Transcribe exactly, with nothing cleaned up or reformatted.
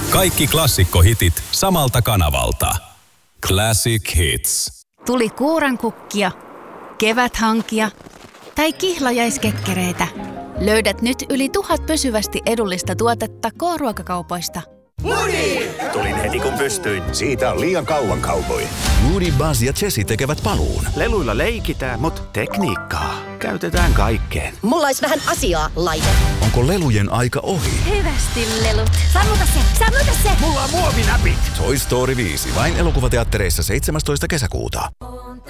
Kaikki klassikkohitit samalta kanavalta. Classic Hits. Tuli kuurankukkia, keväthankia tai kihlajaiskekkereitä. Löydät nyt yli tuhat pysyvästi edullista tuotetta K-ruokakaupoista. Woody! Tulin heti kun pystyin. Siitä on liian kauan cowboy. Woody, Buzz ja Jessie tekevät paluun. Leluilla leikitään, mutta tekniikkaa käytetään kaikkeen. Mulla olisi vähän asiaa, laite. Onko lelujen aika ohi? Hyvästi lelut. Sammuta se! Sammuta se! Mulla on muovinäpit! Toy Story viisi. Vain elokuvateattereissa seitsemästoista kesäkuuta.